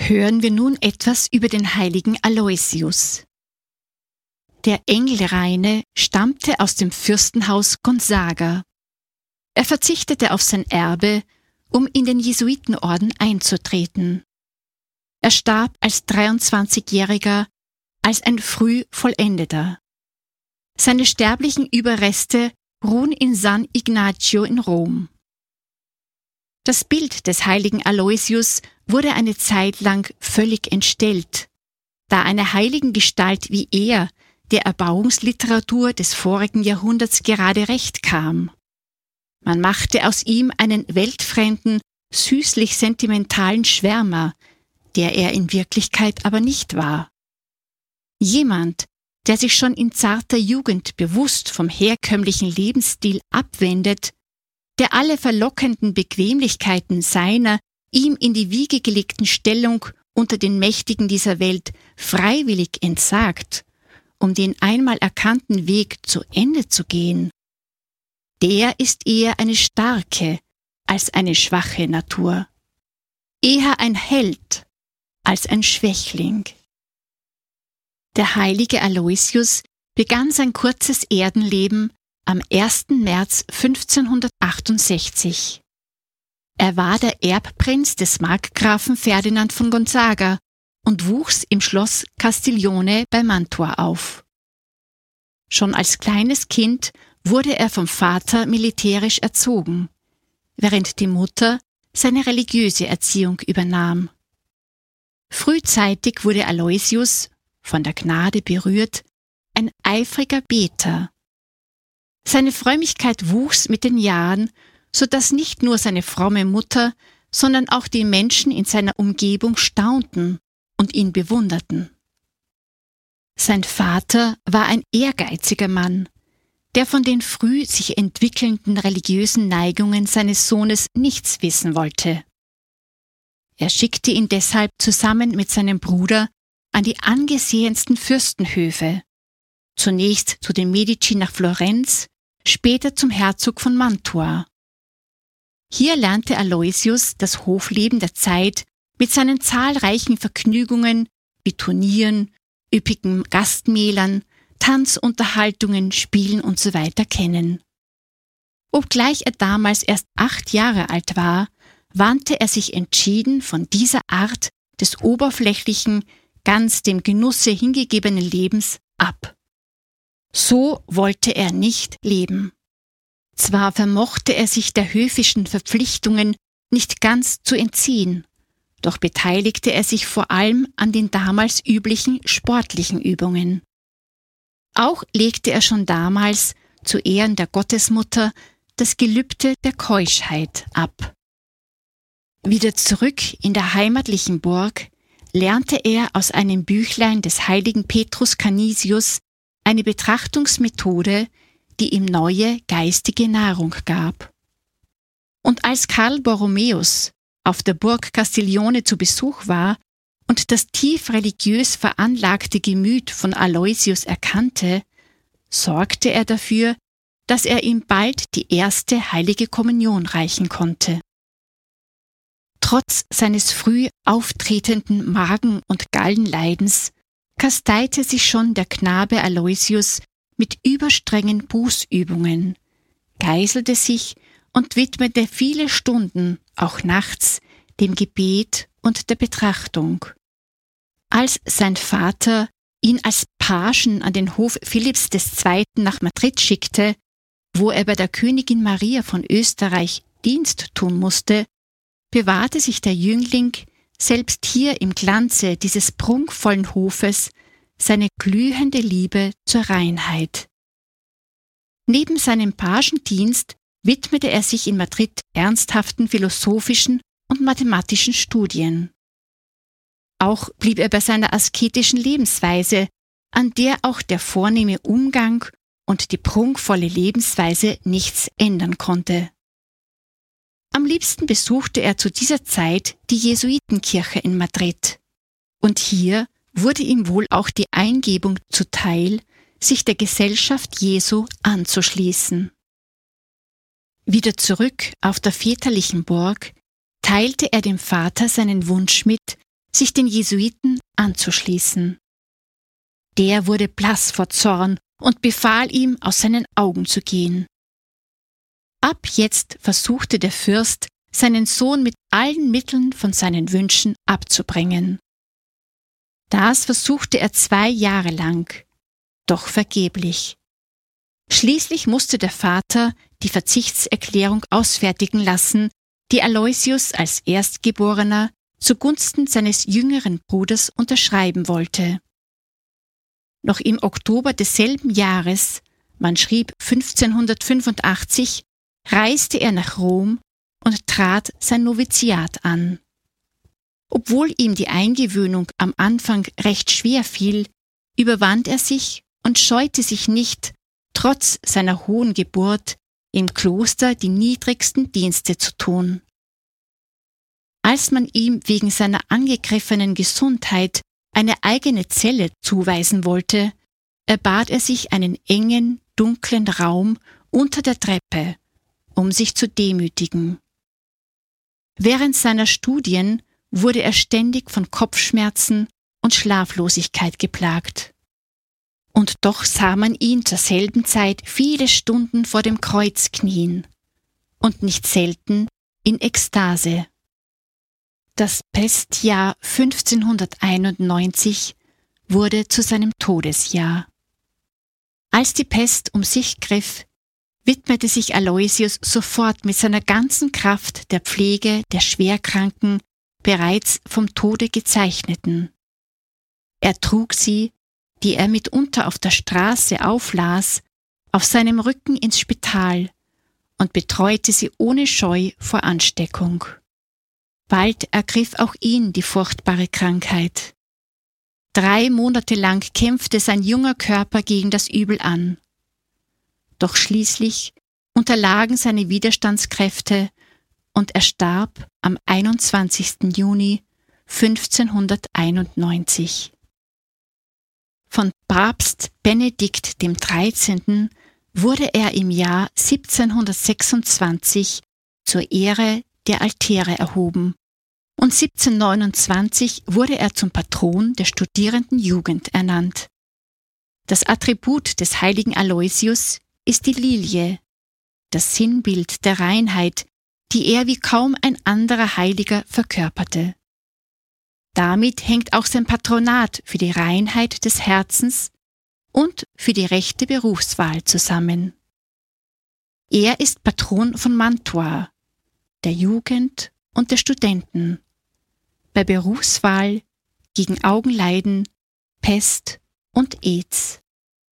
hören wir nun etwas über den heiligen Aloysius. Der Engelreine stammte aus dem Fürstenhaus Gonzaga. Er verzichtete auf sein Erbe, um in den Jesuitenorden einzutreten. Er starb als 23-Jähriger, als ein Frühvollendeter. Seine sterblichen Überreste ruhen in San Ignacio in Rom. Das Bild des heiligen Aloysius wurde eine Zeit lang völlig entstellt, da einer heiligen Gestalt wie er der Erbauungsliteratur des vorigen Jahrhunderts gerade recht kam. Man machte aus ihm einen weltfremden, süßlich sentimentalen Schwärmer, der er in Wirklichkeit aber nicht war. Jemand, der sich schon in zarter Jugend bewusst vom herkömmlichen Lebensstil abwendet, der alle verlockenden Bequemlichkeiten seiner ihm in die Wiege gelegten Stellung unter den Mächtigen dieser Welt freiwillig entsagt, um den einmal erkannten Weg zu Ende zu gehen, der ist eher eine starke als eine schwache Natur, eher ein Held als ein Schwächling. Der heilige Aloysius begann sein kurzes Erdenleben am 1. März 1568. Er war der Erbprinz des Markgrafen Ferdinand von Gonzaga und wuchs im Schloss Castiglione bei Mantua auf. Schon als kleines Kind wurde er vom Vater militärisch erzogen, während die Mutter seine religiöse Erziehung übernahm. Frühzeitig wurde Aloysius, von der Gnade berührt, ein eifriger Beter. Seine Frömmigkeit wuchs mit den Jahren, so dass nicht nur seine fromme Mutter, sondern auch die Menschen in seiner Umgebung staunten und ihn bewunderten. Sein Vater war ein ehrgeiziger Mann, der von den früh sich entwickelnden religiösen Neigungen seines Sohnes nichts wissen wollte. Er schickte ihn deshalb zusammen mit seinem Bruder an die angesehensten Fürstenhöfe, zunächst zu den Medici nach Florenz, später zum Herzog von Mantua. Hier lernte Aloysius das Hofleben der Zeit mit seinen zahlreichen Vergnügungen wie Turnieren, üppigen Gastmählern, Tanzunterhaltungen, Spielen usw. kennen. Obgleich er damals erst 8 Jahre alt war, wandte er sich entschieden von dieser Art des oberflächlichen, ganz dem Genusse hingegebenen Lebens ab. So wollte er nicht leben. Zwar vermochte er sich der höfischen Verpflichtungen nicht ganz zu entziehen, doch beteiligte er sich vor allem an den damals üblichen sportlichen Übungen. Auch legte er schon damals zu Ehren der Gottesmutter das Gelübde der Keuschheit ab. Wieder zurück in der heimatlichen Burg lernte er aus einem Büchlein des heiligen Petrus Canisius eine Betrachtungsmethode, die ihm neue geistige Nahrung gab. Und als Karl Borromäus auf der Burg Castiglione zu Besuch war und das tief religiös veranlagte Gemüt von Aloysius erkannte, sorgte er dafür, dass er ihm bald die erste heilige Kommunion reichen konnte. Trotz seines früh auftretenden Magen- und Gallenleidens kasteite sich schon der Knabe Aloysius mit überstrengen Bußübungen, geißelte sich und widmete viele Stunden, auch nachts, dem Gebet und der Betrachtung. Als sein Vater ihn als Pagen an den Hof Philipps II. Nach Madrid schickte, wo er bei der Königin Maria von Österreich Dienst tun musste, bewahrte sich der Jüngling selbst hier im Glanze dieses prunkvollen Hofes seine glühende Liebe zur Reinheit. Neben seinem Pagendienst widmete er sich in Madrid ernsthaften philosophischen und mathematischen Studien. Auch blieb er bei seiner asketischen Lebensweise, an der auch der vornehme Umgang und die prunkvolle Lebensweise nichts ändern konnte. Am liebsten besuchte er zu dieser Zeit die Jesuitenkirche in Madrid. Und hier wurde ihm wohl auch die Eingebung zuteil, sich der Gesellschaft Jesu anzuschließen. Wieder zurück auf der väterlichen Burg teilte er dem Vater seinen Wunsch mit, sich den Jesuiten anzuschließen. Der wurde blass vor Zorn und befahl ihm, aus seinen Augen zu gehen. Ab jetzt versuchte der Fürst, seinen Sohn mit allen Mitteln von seinen Wünschen abzubringen. Das versuchte er 2 Jahre lang, doch vergeblich. Schließlich musste der Vater die Verzichtserklärung ausfertigen lassen, die Aloysius als Erstgeborener zugunsten seines jüngeren Bruders unterschreiben wollte. Noch im Oktober desselben Jahres, man schrieb 1585, reiste er nach Rom und trat sein Noviziat an. Obwohl ihm die Eingewöhnung am Anfang recht schwer fiel, überwand er sich und scheute sich nicht, trotz seiner hohen Geburt, im Kloster die niedrigsten Dienste zu tun. Als man ihm wegen seiner angegriffenen Gesundheit eine eigene Zelle zuweisen wollte, erbat er sich einen engen, dunklen Raum unter der Treppe, um sich zu demütigen. Während seiner Studien wurde er ständig von Kopfschmerzen und Schlaflosigkeit geplagt. Und doch sah man ihn zur selben Zeit viele Stunden vor dem Kreuz knien und nicht selten in Ekstase. Das Pestjahr 1591 wurde zu seinem Todesjahr. Als die Pest um sich griff, widmete sich Aloysius sofort mit seiner ganzen Kraft der Pflege der schwerkranken, bereits vom Tode gezeichneten. Er trug sie, die er mitunter auf der Straße auflas, auf seinem Rücken ins Spital und betreute sie ohne Scheu vor Ansteckung. Bald ergriff auch ihn die furchtbare Krankheit. 3 Monate lang kämpfte sein junger Körper gegen das Übel an. Doch schließlich unterlagen seine Widerstandskräfte und er starb am 21. Juni 1591. Von Papst Benedikt XIII. Wurde er im Jahr 1726 zur Ehre der Altäre erhoben und 1729 wurde er zum Patron der studierenden Jugend ernannt. Das Attribut des heiligen Aloysius ist die Lilie, das Sinnbild der Reinheit, die er wie kaum ein anderer Heiliger verkörperte. Damit hängt auch sein Patronat für die Reinheit des Herzens und für die rechte Berufswahl zusammen. Er ist Patron von Mantua, der Jugend und der Studenten, bei Berufswahl, gegen Augenleiden, Pest und Aids.